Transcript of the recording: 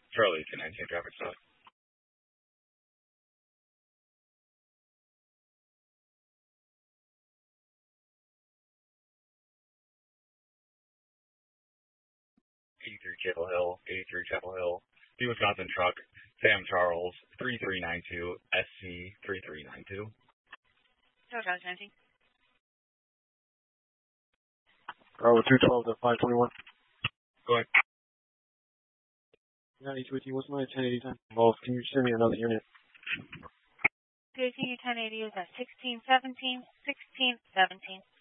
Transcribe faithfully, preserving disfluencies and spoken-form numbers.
Charlie, ten nineteen traffic stop. eighty-three Chapel Hill, eighty-three Chapel Hill, the Wisconsin truck, Sam Charles, three three nine two, S C three three nine two. No, Charlie nineteen. Bravo two twelve to five twenty-one. Go ahead. ninety with you. What's my ten eighty time? Both. Can you send me another unit? P A C ten eighty is at sixteen seventeen, sixteen seventeen.